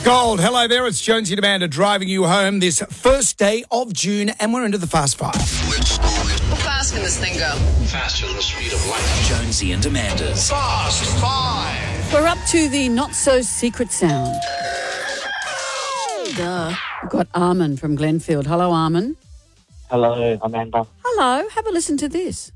Gold, hello there. It's Jonesy and Amanda driving you home this first day of June, and we're into the Fast Five. How fast can this thing go? Faster than the speed of light. Jonesy and Amanda's Fast Five. We're up to the not-so-secret sound. Duh. We've got Armin from Glenfield. Hello, Armin. Hello, Amanda. Hello. Have a listen to this.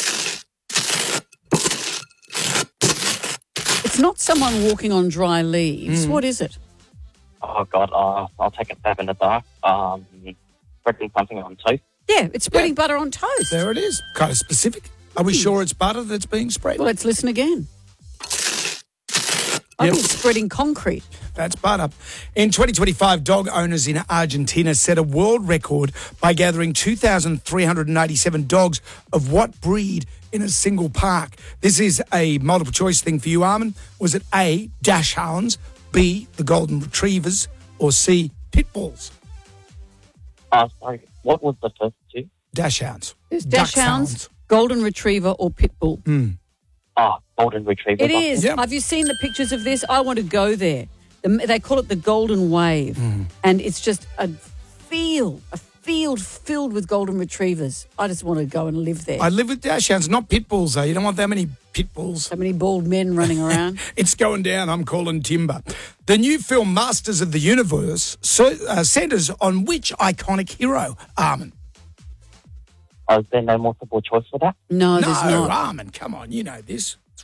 It's not someone walking on dry leaves. What is it? Oh, God, I'll take a stab in the dark. Spreading something on toast. Yeah, it's spreading butter on toast. There it is. Kind of specific. Are we sure it's butter that's being spread? Well, let's listen again. I think it's spreading concrete. That's butter. In 2025, dog owners in Argentina set a world record by gathering 2,387 dogs of what breed in a single park. This is a multiple choice thing for you, Armin. Was it A, Dachshunds, B, the Golden Retrievers, or C, Pit Bulls? Sorry, what was the first two? Dachshunds. There's Dachshunds, Golden Retriever, or Pit Bull. Golden Retriever. It is. Yep. Have you seen the pictures of this? I want to go there. They call it the Golden Wave, and it's just a field filled with Golden Retrievers. I just want to go and live there. I live with Dachshunds, not Pit Bulls, though. You don't want that many Pit Bulls. So many bald men running around. It's going down. I'm calling timber. The new film Masters of the Universe centres on which iconic hero, Armin? Is there no multiple choice for that? No, there's not. Armin, come on. You know this.